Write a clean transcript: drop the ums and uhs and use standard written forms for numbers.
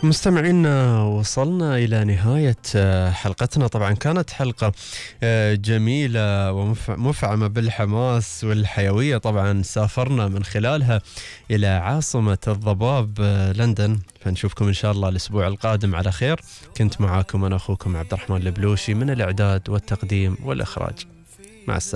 مستمعينا، وصلنا إلى نهاية حلقتنا. طبعا كانت حلقة جميلة ومفعمة بالحماس والحيوية. طبعا سافرنا من خلالها إلى عاصمة الضباب لندن، فنشوفكم إن شاء الله الأسبوع القادم على خير. كنت معاكم أنا أخوكم عبد الرحمن البلوشي من الإعداد والتقديم والإخراج. مع السلامة.